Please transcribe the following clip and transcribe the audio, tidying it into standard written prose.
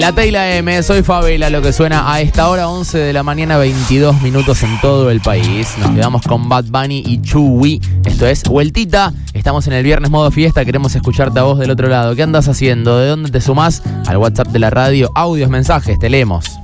La T y la M, soy Favela, lo que suena a esta hora, 11 de la mañana, 22 minutos en todo el país. Nos quedamos con Bad Bunny y Chewy. Esto es Vueltita. Estamos en el viernes modo fiesta, queremos escucharte a vos del otro lado. ¿Qué andas haciendo? ¿De dónde te sumás? Al WhatsApp de la radio, audios, mensajes, te leemos.